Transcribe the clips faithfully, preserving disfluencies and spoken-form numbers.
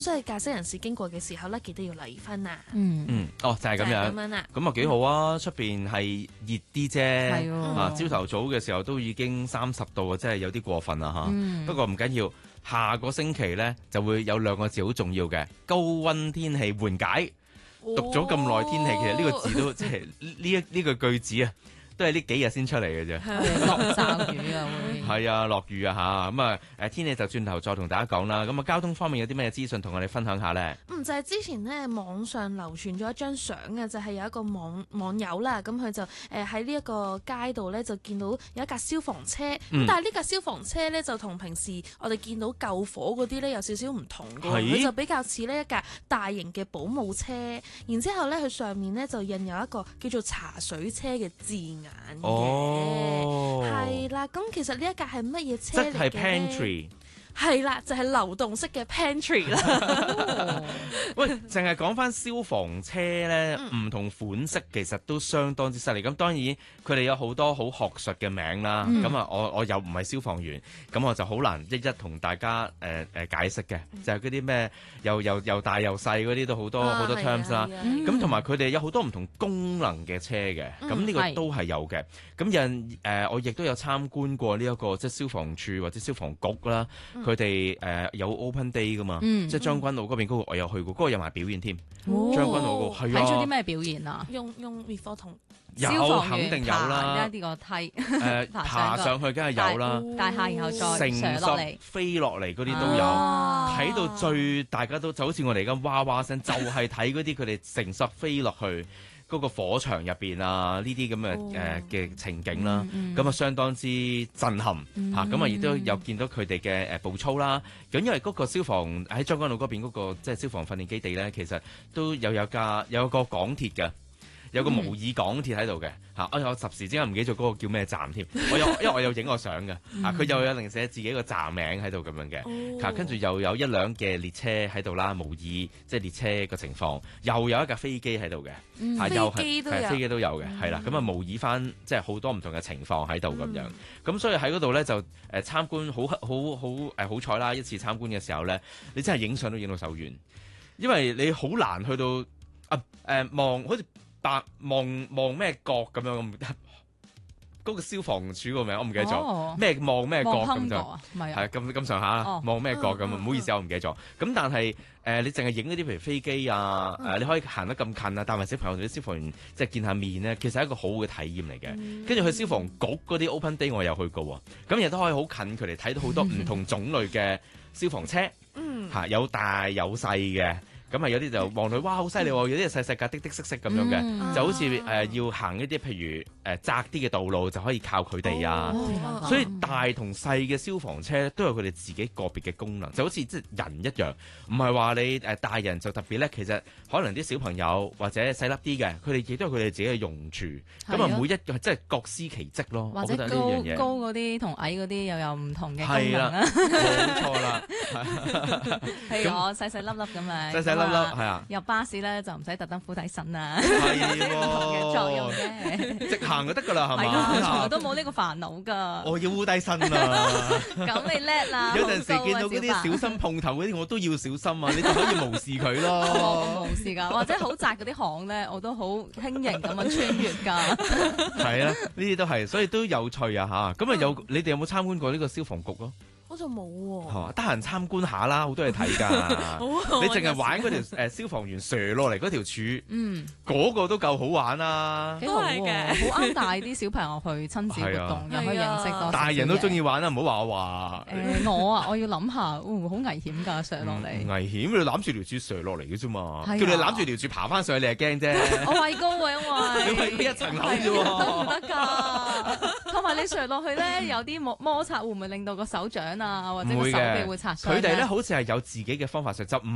所以駕駛人士經過嘅時候咧，記得要留意翻啊。 嗯嗯，哦，就係、是、咁樣。 咁樣啦。 咁啊幾好啊！出邊係熱啲啫， 係喎啊朝頭早嘅時候都已經三十度啊，真係有啲過分啦嚇。 嗯不過唔緊要，下個星期咧就會有兩個字好重要嘅，高溫天氣緩解。讀咗咁耐天氣，其實呢個字都即係呢一呢個句子啊，都係呢幾日先出嚟嘅啫。 落驟雨啊會。 係啊，落雨啊嚇，咁啊誒天氣就轉頭再同大家講啦。咁啊交通方面有啲咩資訊同我哋分享下咧？ 嗯，就係、是、之前咧網上流傳咗一張相嘅，就係、是、有一個網網友啦，咁佢就誒喺呢一個街度咧就見到有一架消防車，咁、 嗯、 但係呢架消防車咧就同平時我哋見到救火嗰啲咧有少少唔同嘅，佢係就比較似呢一架大型嘅保姆車，然之後咧佢上面咧就印有一個叫做茶水車嘅字眼嘅， 哦， 係啦，咁其實呢一架係乜嘢車嚟嘅？ 即係 pantry。 係啦，就係、是、流動式嘅 pantry 啦。 喂，淨係講翻消防車咧，唔、嗯、同款式其實都相當之犀利。咁當然佢哋有好多好學術嘅名啦。咁、嗯、啊，我我又唔係消防員，咁我就好難一一同大家誒誒、呃呃、解釋嘅。就係嗰啲咩又又又大又細嗰啲都好多好、啊、多 terms 啦。咁同埋佢哋有好多唔同功能嘅車嘅。咁呢、嗯、個都係有嘅。咁有誒、呃，我亦都有參觀過呢、這、一個即係消防處或者消防局啦。佢哋誒有 open day 噶嘛，嗯、即係將軍澳嗰邊嗰個我有去過，嗰、嗰個有埋表演添。 哦、 將軍澳嗰個係啊， 睇咗啲咩表演啊？ 用用滅火筒， 有肯定有啦。 呢個梯誒爬上去梗係有啦， 大廈然後再上落嚟飛落嚟嗰啲都有。睇、啊、到最大家都就好似我哋而家哇哇聲，就係睇嗰啲佢哋乘實飛落去。嗰個火場入邊啊，呢啲咁嘅誒嘅情景啦，咁、嗯嗯、啊相當之震撼嚇，咁啊亦都有見到佢哋嘅誒步操啦。咁因為嗰個消防喺將軍澳嗰邊嗰個即係消防訓練基地咧，其實都有有架有個港鐵嘅。有個模擬港鐵喺度嘅嚇，我有十時之間唔記得咗嗰個叫咩站添。我有因為我有影過相嘅嚇，佢又有零寫自己個站名喺度咁樣嘅嚇，跟住又有一輛嘅列車喺度啦，模擬即係列車嘅情況，又有一架飛機喺度嘅嚇，又係係飛機都有嘅，係啦，咁啊模擬翻即係好多唔同嘅情況喺度咁樣，咁所以喺嗰度咧就誒參觀好好好誒好彩啦！一次參觀嘅時候咧，你真係影相都影到手軟，因為你好難去到啊誒望好似。白望望咩角咁樣咁，嗰個消防處個名我唔記得咗，咩望咩角咁就係咁咁上下，望咩角咁啊？唔好意思，我唔記得咗。咁但係誒、呃，你淨係影嗰啲譬如飛機啊，誒、呃、你可以行得咁近啊，帶埋小朋友同啲消防員即係見下面咧，其實係一個好嘅體驗嚟嘅。跟住、嗯、去消防局嗰啲 open day 我有去過喎，咁亦都可以好近距離睇到好多唔同種類嘅消防車，嚇、嗯啊、有大有細嘅。咁啊有啲就望到哇好犀利喎，有啲細細架滴滴色色咁樣嘅，嗯、就好似誒、呃、要行一啲譬如誒、呃、窄啲嘅道路就可以靠佢哋啊。哦、所以大同細嘅消防車都有佢哋自己個別嘅功能，就好似即係人一樣，唔係話你誒大人就特別咧。其實可能啲小朋友或者細粒啲嘅，佢哋亦都有佢哋自己嘅用處。咁啊每一個即係各司其職咯。 或者高高嗰啲同矮嗰啲又有唔同嘅功係能啦。 冇錯啦。 譬如我細細粒粒咁啊。 細細粒粒係啊， 入巴士咧就唔使特登扶底身啊， 係喎， 嘅作用嘅， 直行就得㗎啦，係嘛？ 係咯，從來都冇呢個煩惱㗎。 我要烏低身啊！ 咁你叻啦！ 有陣時見到嗰啲小心碰頭嗰啲，我都要小心啊！你就可以無視佢咯。 我無視㗎，或者好窄嗰啲巷咧，我都好輕盈咁樣穿越㗎。 係啊，呢啲都係，所以都有趣啊嚇！咁啊有你哋有冇參觀過呢個消防局咯？ 我就冇喎， 係嘛？得閒參觀下啦，好多嘢睇㗎。你淨係玩嗰條誒消防員射落嚟嗰條柱，嗯，嗰個都夠好玩啦。 幾好嘅，好啱帶啲小朋友去親子活動，又去認識多。 大人都中意玩啦，唔好話我話。 誒我啊，我要諗下，會唔會好危險㗎？射落嚟。 危險，你攬住條柱射落嚟嘅啫嘛。叫你攬住條柱爬翻上去，你係驚啫。 我畏高喎，因為你係一層樓啫喎， 唔得㗎。同埋你射落去咧，有啲摩摩擦，會唔會令到個手掌啊，或者個手臂會擦傷？ 佢哋咧好似係有自己嘅方法上，就唔係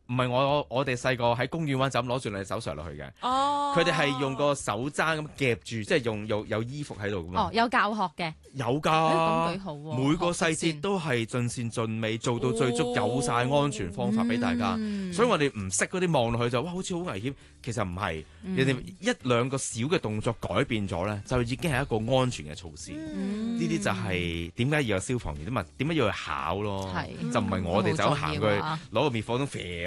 唔係我我哋細個喺公園玩就咁攞住兩隻手上落去嘅。 哦， 佢哋係用個手踭咁夾住，即係用有有衣服喺度噶嘛。 哦，有教學嘅， 有誒咁㗎幾，好喎。 每個細學識先節都係盡善盡美，做到最足， 哦有晒安全方法俾大家。 嗯所以我哋唔識嗰啲望落去就哇，好似好危險。其實唔係， 嗯人哋一兩個小嘅動作改變咗咧，就已經係一個安全嘅措施。 嗯呢啲就係點解要有消防員，點解點解要去考咯？ 係就唔係我哋就咁行過去好重要啊攞個滅火筒射